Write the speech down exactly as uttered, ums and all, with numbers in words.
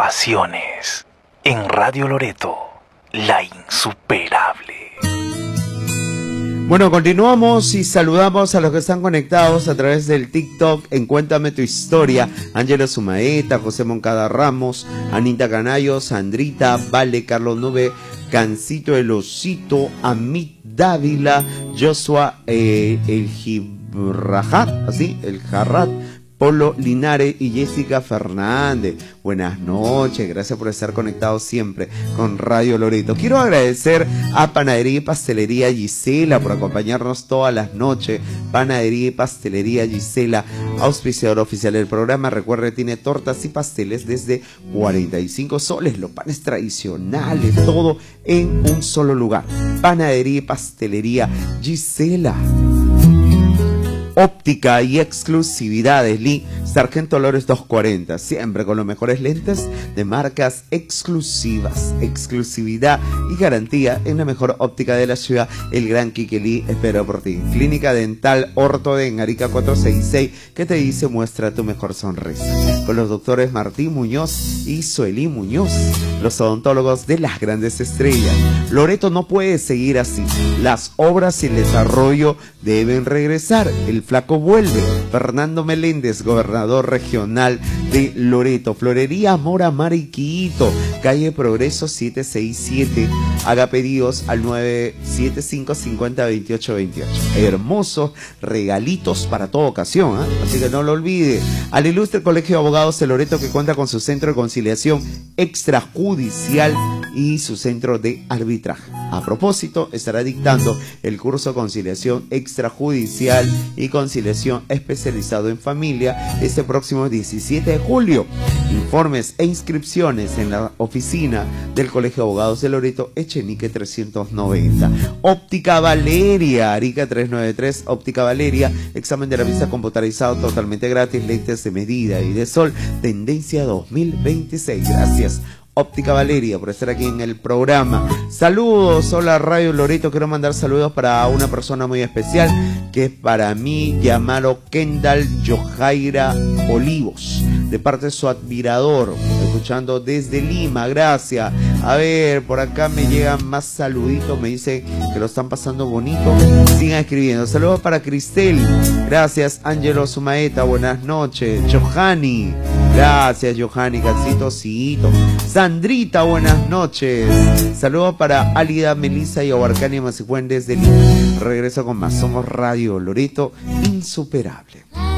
pasiones. En Radio Loreto, la insuperable. Bueno, continuamos y saludamos a los que están conectados a través del TikTok en Cuéntame tu Historia. Ángelo Sumaeta, José Moncada Ramos, Anita Canayo, Sandrita, Vale, Carlos Nube, Cancito el Osito, Amit Dávila, Joshua eh, el Gibrajat, así, el Jarrat, Polo Linares y Jessica Fernández. Buenas noches, gracias por estar conectados siempre con Radio Loreto. Quiero agradecer a Panadería y Pastelería Gisela por acompañarnos todas las noches. Panadería y Pastelería Gisela, auspiciador oficial del programa. Recuerde, tiene tortas y pasteles desde cuarenta y cinco soles, los panes tradicionales, todo en un solo lugar. Panadería y Pastelería Gisela. Óptica y exclusividades, Lee Sargento Lores doscientos cuarenta, siempre con los mejores lentes de marcas exclusivas, exclusividad y garantía en la mejor óptica de la ciudad. El Gran Quique Lee espera por ti. Clínica Dental Orto de Arica cuatrocientos sesenta y seis, que te dice muestra tu mejor sonrisa, con los doctores Martín Muñoz y Suelí Muñoz, los odontólogos de las grandes estrellas. Loreto no puede seguir así, las obras y el desarrollo deben regresar. El flaco vuelve. Fernando Meléndez, gobernador regional de Loreto. Florería Mora Mariquito, calle Progreso setecientos sesenta y siete. Haga pedidos al nueve siete cinco, cinco cero, veintiocho veintiocho. Hermosos regalitos para toda ocasión, ¿eh? Así que no lo olvide. Al ilustre Colegio de Abogados de Loreto, que cuenta con su centro de conciliación extrajudicial y su centro de arbitraje. A propósito, estará dictando el curso de conciliación extrajudicial y conciliación especializado en familia este próximo diecisiete de julio. Informes e inscripciones en la oficina del Colegio de Abogados de Loreto, Echenique trescientos noventa. Óptica Valeria, Arica trescientos noventa y tres. Óptica Valeria, examen de la vista computarizado totalmente gratis, lentes de medida y de sol, tendencia dos mil veintiséis. Gracias, Óptica Valeria, por estar aquí en el programa. Saludos, hola Radio Loreto. Quiero mandar saludos para una persona muy especial, que es para mí, llamado Kendall Yojaira Olivos, de parte de su admirador, escuchando desde Lima. Gracias. A ver, por acá me llegan más saluditos, me dicen que lo están pasando bonito. Sigan escribiendo. Saludos para Cristel. Gracias, Ángelo Sumaeta. Buenas noches. Johanny. Gracias, Johanny. Cancito, Cito. Sandrita, buenas noches. Saludos para Álida, Melissa y Abarcania Masifuentes de Lima. Regreso con más. Somos Radio Loreto, insuperable.